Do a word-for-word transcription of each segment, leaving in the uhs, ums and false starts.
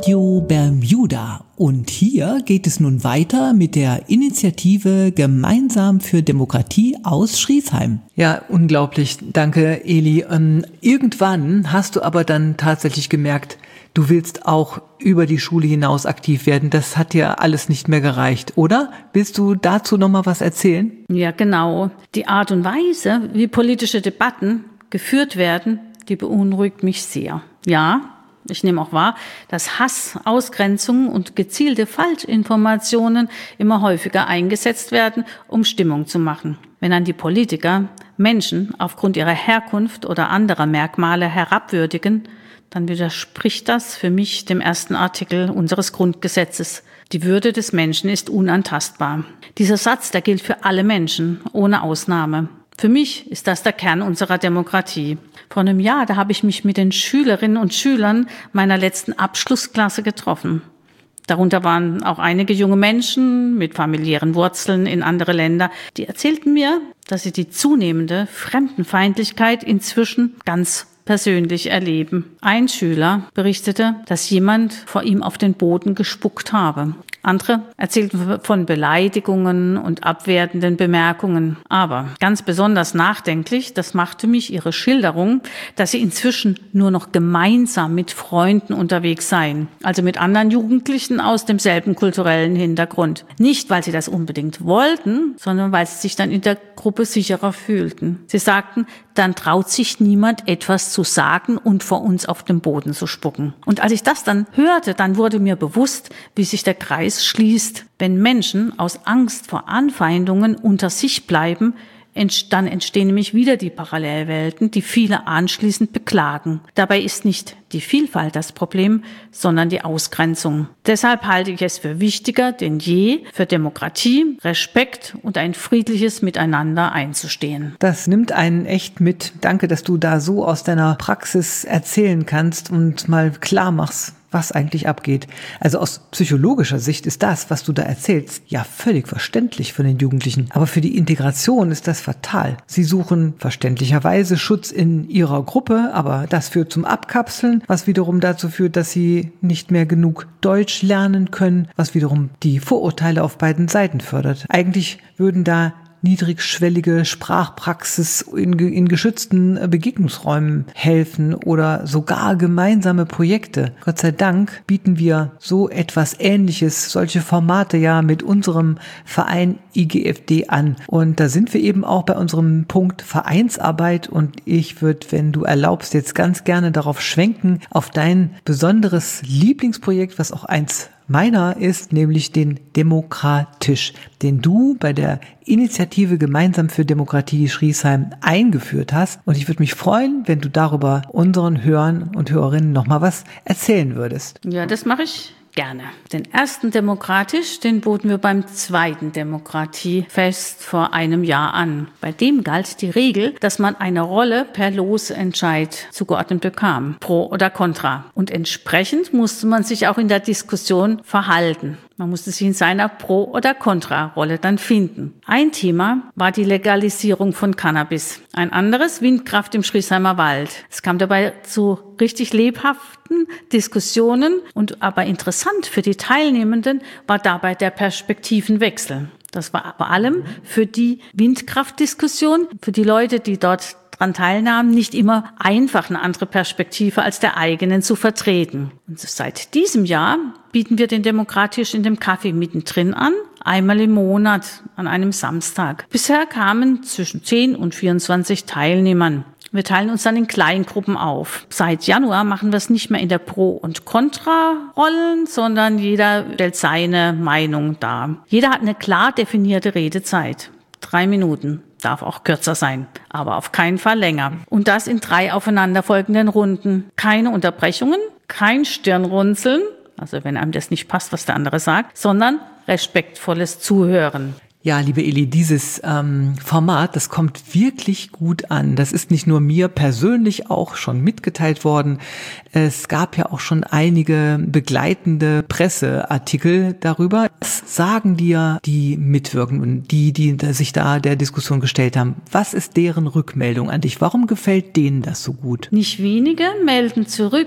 Radio Bermuda. Und hier geht es nun weiter mit der Initiative Gemeinsam für Demokratie aus Schriesheim. Ja, unglaublich. Danke, Eli. Ähm, irgendwann hast du aber dann tatsächlich gemerkt, du willst auch über die Schule hinaus aktiv werden. Das hat dir alles nicht mehr gereicht, oder? Willst du dazu noch mal was erzählen? Ja, genau. Die Art und Weise, wie politische Debatten geführt werden, die beunruhigt mich sehr. Ja, ich nehme auch wahr, dass Hass, Ausgrenzung und gezielte Falschinformationen immer häufiger eingesetzt werden, um Stimmung zu machen. Wenn dann die Politiker Menschen aufgrund ihrer Herkunft oder anderer Merkmale herabwürdigen, dann widerspricht das für mich dem ersten Artikel unseres Grundgesetzes. Die Würde des Menschen ist unantastbar. Dieser Satz, der gilt für alle Menschen, ohne Ausnahme. Für mich ist das der Kern unserer Demokratie. Vor einem Jahr, da habe ich mich mit den Schülerinnen und Schülern meiner letzten Abschlussklasse getroffen. Darunter waren auch einige junge Menschen mit familiären Wurzeln in andere Länder. Die erzählten mir, dass sie die zunehmende Fremdenfeindlichkeit inzwischen ganz persönlich erleben. Ein Schüler berichtete, dass jemand vor ihm auf den Boden gespuckt habe. Andere erzählten von Beleidigungen und abwertenden Bemerkungen. Aber ganz besonders nachdenklich, das machte mich ihre Schilderung, dass sie inzwischen nur noch gemeinsam mit Freunden unterwegs seien. Also mit anderen Jugendlichen aus demselben kulturellen Hintergrund. Nicht, weil sie das unbedingt wollten, sondern weil sie sich dann in der Gruppe sicherer fühlten. Sie sagten, dann traut sich niemand etwas zu sagen und vor uns auf den Boden zu spucken. Und als ich das dann hörte, dann wurde mir bewusst, wie sich der Kreis schließt. Wenn Menschen aus Angst vor Anfeindungen unter sich bleiben, dann entstehen nämlich wieder die Parallelwelten, die viele anschließend beklagen. Dabei ist nicht die Vielfalt das Problem, sondern die Ausgrenzung. Deshalb halte ich es für wichtiger denn je, für Demokratie, Respekt und ein friedliches Miteinander einzustehen. Das nimmt einen echt mit. Danke, dass du da so aus deiner Praxis erzählen kannst und mal klar machst, was eigentlich abgeht. Also aus psychologischer Sicht ist das, was du da erzählst, ja völlig verständlich für den Jugendlichen. Aber für die Integration ist das fatal. Sie suchen verständlicherweise Schutz in ihrer Gruppe, aber das führt zum Abkapseln, was wiederum dazu führt, dass sie nicht mehr genug Deutsch lernen können, was wiederum die Vorurteile auf beiden Seiten fördert. Eigentlich würden da niedrigschwellige Sprachpraxis in, in geschützten Begegnungsräumen helfen oder sogar gemeinsame Projekte. Gott sei Dank bieten wir so etwas Ähnliches, solche Formate ja mit unserem Verein I G F D an. Und da sind wir eben auch bei unserem Punkt Vereinsarbeit und ich würde, wenn du erlaubst, jetzt ganz gerne darauf schwenken, auf dein besonderes Lieblingsprojekt, was auch eins meiner ist, nämlich den Demokratisch, den du bei der Initiative Gemeinsam für Demokratie Schriesheim eingeführt hast. Und ich würde mich freuen, wenn du darüber unseren Hörern und Hörerinnen nochmal was erzählen würdest. Ja, das mache ich gerne. Den ersten Demokratisch, den boten wir beim zweiten Demokratiefest vor einem Jahr an. Bei dem galt die Regel, dass man eine Rolle per Losentscheid zugeordnet bekam, pro oder contra. Und entsprechend musste man sich auch in der Diskussion verhalten. Man musste sich in seiner Pro- oder Kontra-Rolle dann finden. Ein Thema war die Legalisierung von Cannabis. Ein anderes Windkraft im Schriesheimer Wald. Es kam dabei zu richtig lebhaften Diskussionen und aber interessant für die Teilnehmenden war dabei der Perspektivenwechsel. Das war vor allem für die Windkraftdiskussion, für die Leute, die dort dran teilnahmen, nicht immer einfach eine andere Perspektive als der eigenen zu vertreten. Und seit diesem Jahr bieten wir den Demokratisch in dem Café mittendrin an, einmal im Monat an einem Samstag. Bisher kamen zwischen zehn und vierundzwanzig Teilnehmern. Wir teilen uns dann in Kleingruppen auf. Seit Januar machen wir es nicht mehr in der Pro- und Kontra-Rollen, sondern jeder stellt seine Meinung dar. Jeder hat eine klar definierte Redezeit. Drei Minuten. Darf auch kürzer sein, aber auf keinen Fall länger. Und das in drei aufeinanderfolgenden Runden. Keine Unterbrechungen, kein Stirnrunzeln, also wenn einem das nicht passt, was der andere sagt, sondern respektvolles Zuhören. Ja, liebe Eli, dieses ähm, Format, das kommt wirklich gut an. Das ist nicht nur mir persönlich auch schon mitgeteilt worden. Es gab ja auch schon einige begleitende Presseartikel darüber. Was sagen dir die Mitwirkenden, die, die sich da der Diskussion gestellt haben? Was ist deren Rückmeldung an dich? Warum gefällt denen das so gut? Nicht wenige melden zurück,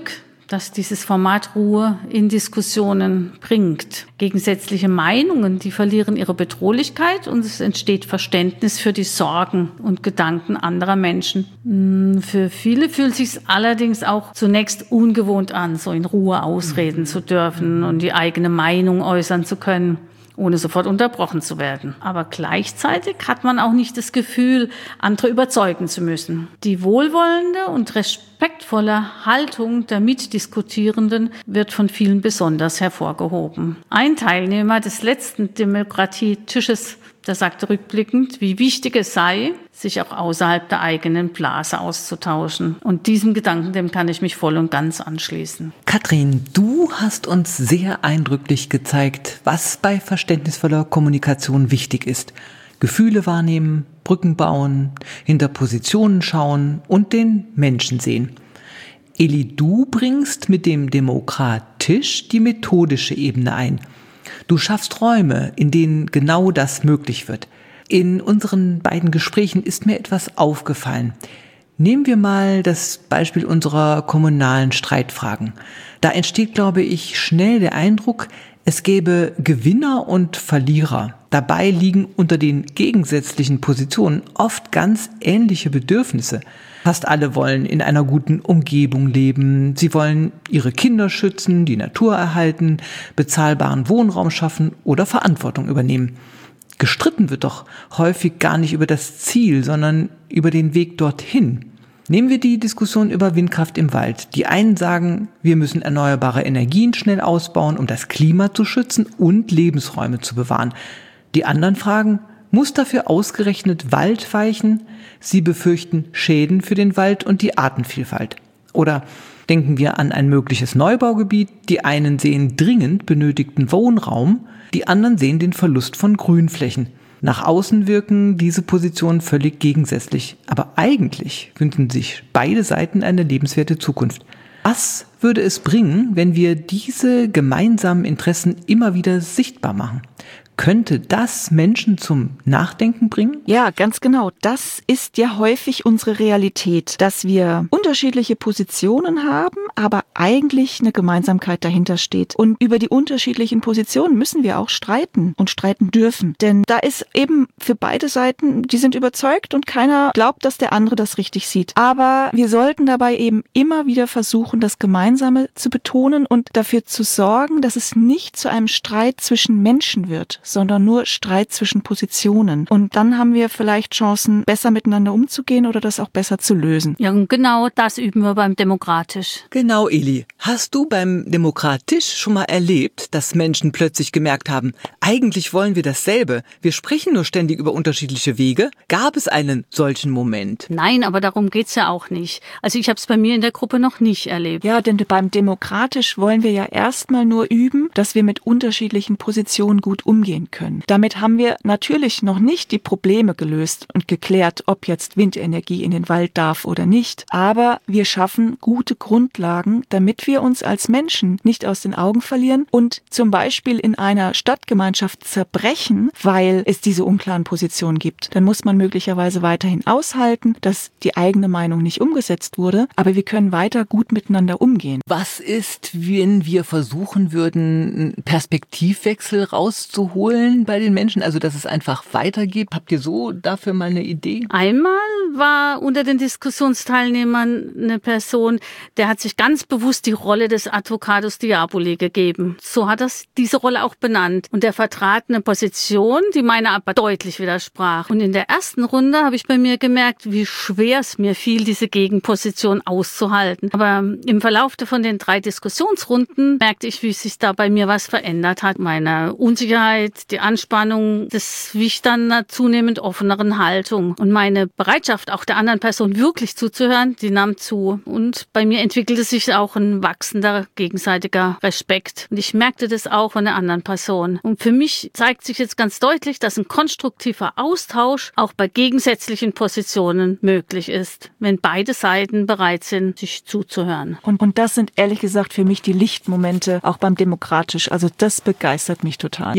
dass dieses Format Ruhe in Diskussionen bringt. Gegensätzliche Meinungen, die verlieren ihre Bedrohlichkeit und es entsteht Verständnis für die Sorgen und Gedanken anderer Menschen. Für viele fühlt es sich allerdings auch zunächst ungewohnt an, so in Ruhe ausreden mhm. zu dürfen und die eigene Meinung äußern zu können, ohne sofort unterbrochen zu werden. Aber gleichzeitig hat man auch nicht das Gefühl, andere überzeugen zu müssen. Die wohlwollende und respektvolle Haltung der Mitdiskutierenden wird von vielen besonders hervorgehoben. Ein Teilnehmer des letzten Demokratietisches, der sagte rückblickend, wie wichtig es sei, sich auch außerhalb der eigenen Blase auszutauschen. Und diesem Gedanken, dem kann ich mich voll und ganz anschließen. Katrin, du hast uns sehr eindrücklich gezeigt, was bei verständnisvoller Kommunikation wichtig ist. Gefühle wahrnehmen, Brücken bauen, hinter Positionen schauen und den Menschen sehen. Eli, du bringst mit dem Demokratisch die methodische Ebene ein. Du schaffst Räume, in denen genau das möglich wird. In unseren beiden Gesprächen ist mir etwas aufgefallen. Nehmen wir mal das Beispiel unserer kommunalen Streitfragen. Da entsteht, glaube ich, schnell der Eindruck, es gäbe Gewinner und Verlierer. Dabei liegen unter den gegensätzlichen Positionen oft ganz ähnliche Bedürfnisse. Fast alle wollen in einer guten Umgebung leben. Sie wollen ihre Kinder schützen, die Natur erhalten, bezahlbaren Wohnraum schaffen oder Verantwortung übernehmen. Gestritten wird doch häufig gar nicht über das Ziel, sondern über den Weg dorthin. Nehmen wir die Diskussion über Windkraft im Wald. Die einen sagen, wir müssen erneuerbare Energien schnell ausbauen, um das Klima zu schützen und Lebensräume zu bewahren. Die anderen fragen, muss dafür ausgerechnet Wald weichen? Sie befürchten Schäden für den Wald und die Artenvielfalt. Oder denken wir an ein mögliches Neubaugebiet. Die einen sehen dringend benötigten Wohnraum, die anderen sehen den Verlust von Grünflächen. Nach außen wirken diese Positionen völlig gegensätzlich. Aber eigentlich wünschen sich beide Seiten eine lebenswerte Zukunft. Was würde es bringen, wenn wir diese gemeinsamen Interessen immer wieder sichtbar machen? Könnte das Menschen zum Nachdenken bringen? Ja, ganz genau. Das ist ja häufig unsere Realität, dass wir unterschiedliche Positionen haben, aber eigentlich eine Gemeinsamkeit dahinter steht. Und über die unterschiedlichen Positionen müssen wir auch streiten und streiten dürfen. Denn da ist eben für beide Seiten, die sind überzeugt und keiner glaubt, dass der andere das richtig sieht. Aber wir sollten dabei eben immer wieder versuchen, das Gemeinsame zu betonen und dafür zu sorgen, dass es nicht zu einem Streit zwischen Menschen wird, sondern nur Streit zwischen Positionen. Und dann haben wir vielleicht Chancen, besser miteinander umzugehen oder das auch besser zu lösen. Ja, und genau das üben wir beim Demokratisch. Genau, Eli. Hast du beim Demokratisch schon mal erlebt, dass Menschen plötzlich gemerkt haben, eigentlich wollen wir dasselbe, wir sprechen nur ständig über unterschiedliche Wege? Gab es einen solchen Moment? Nein, aber darum geht's ja auch nicht. Also ich habe es bei mir in der Gruppe noch nicht erlebt. Ja, denn beim Demokratisch wollen wir ja erstmal nur üben, dass wir mit unterschiedlichen Positionen gut umgehen können. Damit haben wir natürlich noch nicht die Probleme gelöst und geklärt, ob jetzt Windenergie in den Wald darf oder nicht. Aber wir schaffen gute Grundlagen, damit wir uns als Menschen nicht aus den Augen verlieren und zum Beispiel in einer Stadtgemeinschaft zerbrechen, weil es diese unklaren Positionen gibt. Dann muss man möglicherweise weiterhin aushalten, dass die eigene Meinung nicht umgesetzt wurde, aber wir können weiter gut miteinander umgehen. Was ist, wenn wir versuchen würden, einen Perspektivwechsel rauszuholen bei den Menschen, also dass es einfach weitergeht? Habt ihr so dafür mal eine Idee? Einmal war unter den Diskussionsteilnehmern eine Person, der hat sich ganz bewusst die Rolle des Advocatus Diaboli gegeben. So hat er diese Rolle auch benannt. Und er vertrat eine Position, die meiner aber deutlich widersprach. Und in der ersten Runde habe ich bei mir gemerkt, wie schwer es mir fiel, diese Gegenposition auszuhalten. Aber im Verlauf von den drei Diskussionsrunden merkte ich, wie sich da bei mir was verändert hat. Meine Unsicherheit, die Anspannung, das wich dann einer zunehmend offeneren Haltung. Und meine Bereitschaft, auch der anderen Person wirklich zuzuhören, die nahm zu. Und bei mir entwickelte sich auch ein wachsender gegenseitiger Respekt. Und ich merkte das auch von der anderen Person. Und für mich zeigt sich jetzt ganz deutlich, dass ein konstruktiver Austausch auch bei gegensätzlichen Positionen möglich ist, wenn beide Seiten bereit sind, sich zuzuhören. Und, und das sind ehrlich gesagt für mich die Lichtmomente, auch beim Demokratisch. Also das begeistert mich total. Ja, ihr beiden.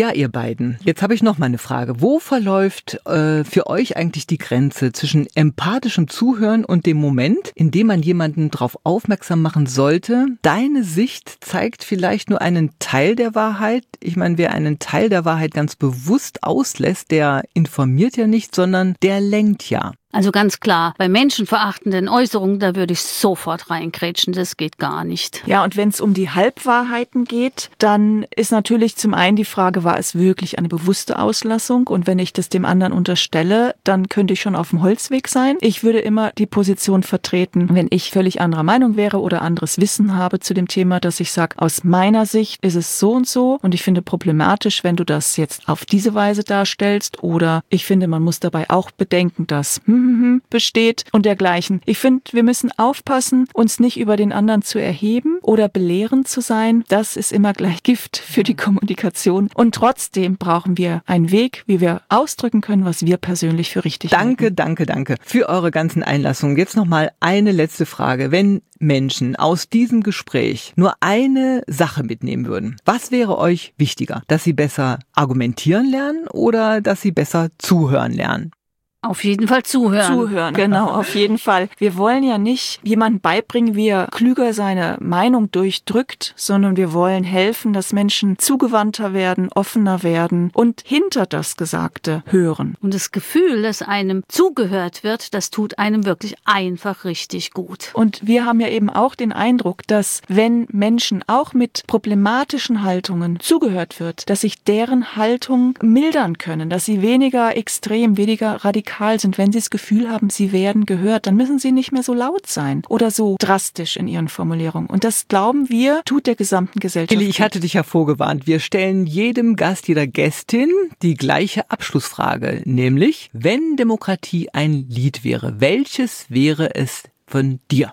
beiden. Jetzt habe ich noch mal eine Frage. Wo verläuft äh, für euch eigentlich die Grenze zwischen empathischem Zuhören und dem Moment, in dem man jemanden darauf aufmerksam machen sollte, deine Sicht zeigt vielleicht nur einen Teil der Wahrheit? Ich meine, wer einen Teil der Wahrheit ganz bewusst auslässt, der informiert ja nicht, sondern der lenkt ja. Also ganz klar, bei menschenverachtenden Äußerungen, da würde ich sofort reingrätschen, das geht gar nicht. Ja, und wenn es um die Halbwahrheiten geht, dann ist natürlich zum einen die Frage, war es wirklich eine bewusste Auslassung? Und wenn ich das dem anderen unterstelle, dann könnte ich schon auf dem Holzweg sein. Ich würde immer die Position vertreten, wenn ich völlig anderer Meinung wäre oder anderes Wissen habe zu dem Thema, dass ich sage, aus meiner Sicht ist es so und so und ich finde problematisch, wenn du das jetzt auf diese Weise darstellst, oder ich finde, man muss dabei auch bedenken, dass besteht und dergleichen. Ich finde, wir müssen aufpassen, uns nicht über den anderen zu erheben oder belehrend zu sein. Das ist immer gleich Gift für die Kommunikation. Und trotzdem brauchen wir einen Weg, wie wir ausdrücken können, was wir persönlich für richtig halten. Danke, danke, danke für eure ganzen Einlassungen. Jetzt noch mal eine letzte Frage. Wenn Menschen aus diesem Gespräch nur eine Sache mitnehmen würden, was wäre euch wichtiger? Dass sie besser argumentieren lernen oder dass sie besser zuhören lernen? Auf jeden Fall zuhören. Zuhören, genau, auf jeden Fall. Wir wollen ja nicht jemandem beibringen, wie er klüger seine Meinung durchdrückt, sondern wir wollen helfen, dass Menschen zugewandter werden, offener werden und hinter das Gesagte hören. Und das Gefühl, dass einem zugehört wird, das tut einem wirklich einfach richtig gut. Und wir haben ja eben auch den Eindruck, dass wenn Menschen auch mit problematischen Haltungen zugehört wird, dass sich deren Haltung mildern können, dass sie weniger extrem, weniger radikal sind. Wenn sie das Gefühl haben, sie werden gehört, dann müssen sie nicht mehr so laut sein oder so drastisch in ihren Formulierungen. Und das, glauben wir, tut der gesamten Gesellschaft. Tilly, ich hatte dich ja vorgewarnt. Wir stellen jedem Gast, jeder Gästin die gleiche Abschlussfrage, nämlich, wenn Demokratie ein Lied wäre, welches wäre es von dir?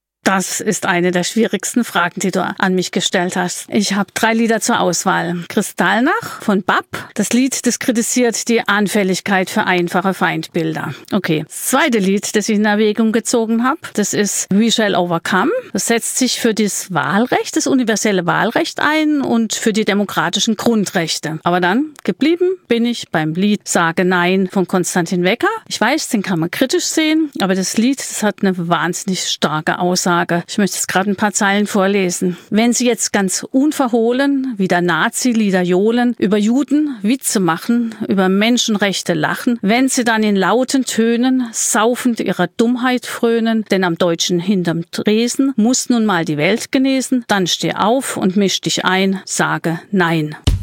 Das ist eine der schwierigsten Fragen, die du an mich gestellt hast. Ich habe drei Lieder zur Auswahl. Kristallnacht von B A P. Das Lied, das kritisiert die Anfälligkeit für einfache Feindbilder. Okay. Das zweite Lied, das ich in Erwägung gezogen habe, das ist We Shall Overcome. Das setzt sich für das Wahlrecht, das universelle Wahlrecht ein und für die demokratischen Grundrechte. Aber dann, geblieben bin ich beim Lied Sage Nein von Konstantin Wecker. Ich weiß, den kann man kritisch sehen, aber das Lied, das hat eine wahnsinnig starke Aussage. Ich möchte jetzt gerade ein paar Zeilen vorlesen. Wenn Sie jetzt ganz unverhohlen, wie der Nazi-Lieder johlen, über Juden Witze machen, über Menschenrechte lachen, wenn Sie dann in lauten Tönen saufend ihrer Dummheit frönen, denn am Deutschen hinterm Tresen muss nun mal die Welt genesen, dann steh auf und misch dich ein, sage Nein.